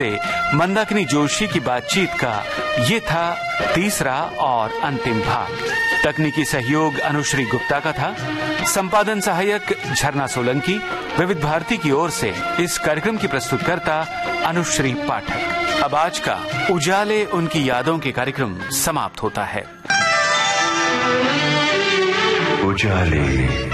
मंदाकिनी जोशी की बातचीत का ये था तीसरा और अंतिम भाग। तकनीकी सहयोग अनुश्री गुप्ता का था। संपादन सहायक झरना सोलंकी। विविध भारती की ओर से इस कार्यक्रम की प्रस्तुतकर्ता अनुश्री पाठक। अब आज का उजाले उनकी यादों के कार्यक्रम समाप्त होता है। उजाले।